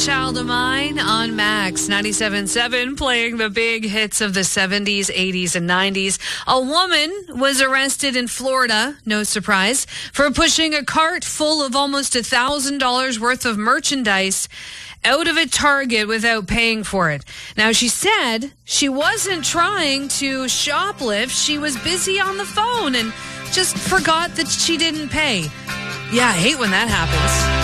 Child of Mine on Max 97.7, playing the big hits of the 70s, 80s, and 90s. A woman was arrested in Florida, no surprise, for pushing a cart full of almost $1,000 worth of merchandise out of a Target without paying for it. Now, she said she wasn't trying to shoplift. She was busy on the phone and just forgot that she didn't pay. Yeah, I hate when that happens.